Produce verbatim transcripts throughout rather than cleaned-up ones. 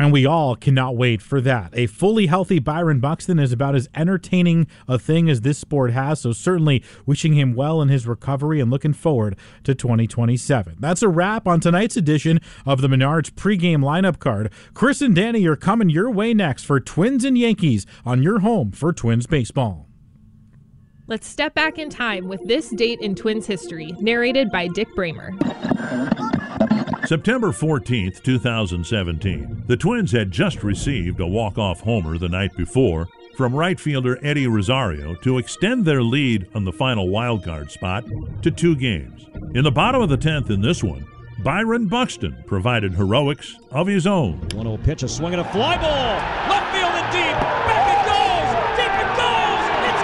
And we all cannot wait for that. A fully healthy Byron Buxton is about as entertaining a thing as this sport has, so certainly wishing him well in his recovery and looking forward to twenty twenty-seven. That's a wrap on tonight's edition of the Menards pregame lineup card. Chris and Danny are coming your way next for Twins and Yankees on your home for Twins baseball. Let's step back in time with this date in Twins history, narrated by Dick Bramer. September fourteenth, twenty seventeen. The Twins had just received a walk-off homer the night before from right fielder Eddie Rosario to extend their lead on the final wildcard spot to two games. In the bottom of the tenth in this one, Byron Buxton provided heroics of his own. one oh pitch, a swing and a fly ball. Left field and deep. Back it goes. Deep it goes. It's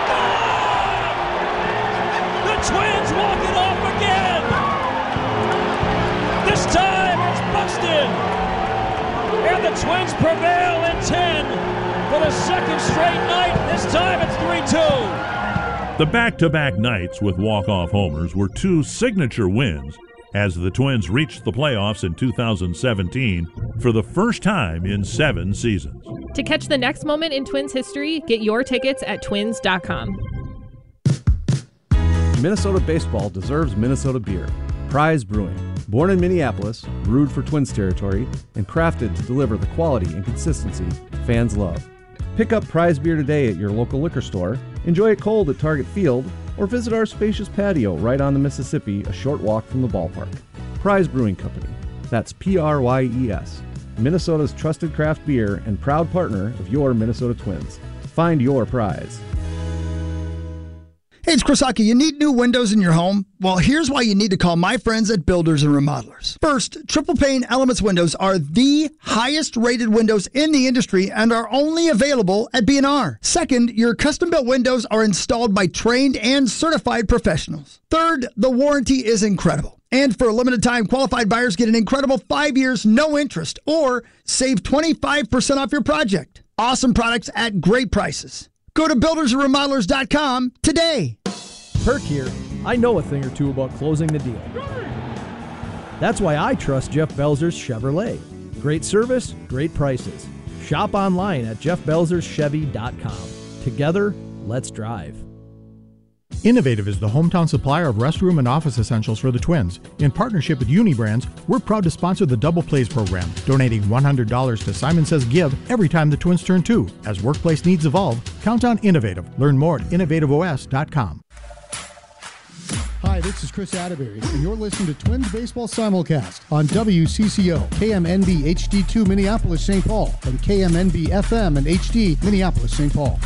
gone. The Twins walk it off again. This time it's Buxton. And the Twins prevail in ten for the second straight night. This time it's three two. The back-to-back nights with walk-off homers were two signature wins as the Twins reached the playoffs in two thousand seventeen for the first time in seven seasons. To catch the next moment in Twins history, get your tickets at twins dot com. Minnesota baseball deserves Minnesota beer. Prize Brewing. Born in Minneapolis, brewed for Twins territory, and crafted to deliver the quality and consistency fans love. Pick up Prize beer today at your local liquor store, enjoy it cold at Target Field, or visit our spacious patio right on the Mississippi, a short walk from the ballpark. Prize Brewing Company. That's P R Y E S. Minnesota's trusted craft beer and proud partner of your Minnesota Twins. Find your prize. Hey, it's Chris Hockey. You need new windows in your home? Well, here's why you need to call my friends at Builders and Remodelers. First, triple pane Elements windows are the highest rated windows in the industry and are only available at B and R. Second, your custom built windows are installed by trained and certified professionals. Third, the warranty is incredible. And for a limited time, qualified buyers get an incredible five years, no interest, or save twenty-five percent off your project. Awesome products at great prices. Go to builders and remodelers dot com today. Perk here. I know a thing or two about closing the deal. That's why I trust Jeff Belzer's Chevrolet. Great service, great prices. Shop online at jeff belzers chevy dot com. Together, let's drive. Innovative is the hometown supplier of restroom and office essentials for the Twins. In partnership with Unibrands, we're proud to sponsor the Double Plays program, donating one hundred dollars to Simon Says Give every time the Twins turn two. As workplace needs evolve, count on Innovative. Learn more at innovative O S dot com. Hi, this is Chris Atterbury, and you're listening to Twins Baseball Simulcast on W C C O, K M N B H D two Minneapolis Saint Paul, and K M N B F M and H D Minneapolis Saint Paul.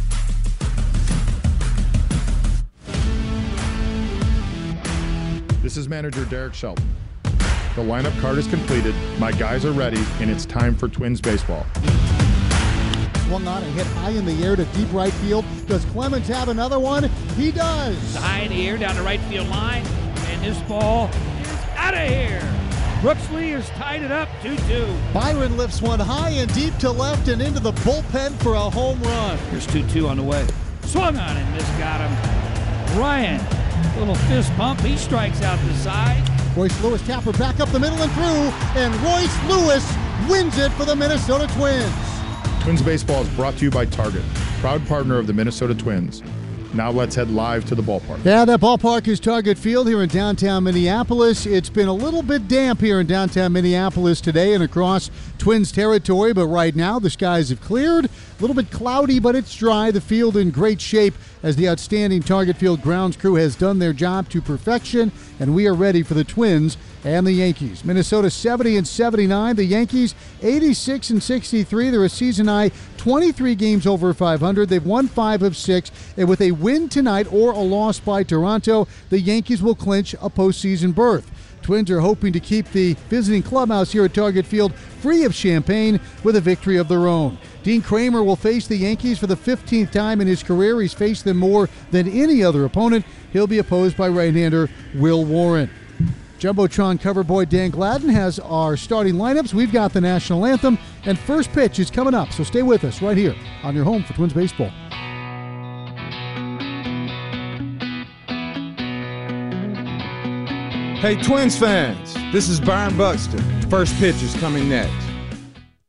This is manager Derek Shelton. The lineup card is completed, my guys are ready, and it's time for Twins baseball. Swung on and hit high in the air to deep right field. Does Clemens have another one? He does. It's high in the air down the right field line, and this ball is out of here. Brooksley has tied it up two two. Byron lifts one high and deep to left and into the bullpen for a home run. Here's two two on the way. Swung on and missed, got him. Ryan, little fist pump, he strikes out the side. Royce Lewis Tapper back up the middle and through, and Royce Lewis wins it for the Minnesota Twins. Twins baseball is brought to you by Target, proud partner of the Minnesota Twins. Now let's head live to the ballpark. Yeah, that ballpark is Target Field here in downtown Minneapolis. It's been a little bit damp here in downtown Minneapolis today and across Twins territory, but right now the skies have cleared. A little bit cloudy, but it's dry. The field in great shape as the outstanding Target Field grounds crew has done their job to perfection, and we are ready for the Twins and the Yankees. Minnesota seventy and seventy-nine. The Yankees eighty-six and sixty-three. They're a season high twenty-three games over five hundred. They've won five of six. And with a win tonight or a loss by Toronto, the Yankees will clinch a postseason berth. Twins are hoping to keep the visiting clubhouse here at Target Field free of champagne with a victory of their own. Dean Kramer will face the Yankees for the fifteenth time in his career. He's faced them more than any other opponent. He'll be opposed by right-hander Will Warren. Jumbotron cover boy Dan Gladden has our starting lineups. We've got the national anthem, and first pitch is coming up, so stay with us right here on your home for Twins baseball. Hey, Twins fans, this is Byron Buxton. First pitch is coming next.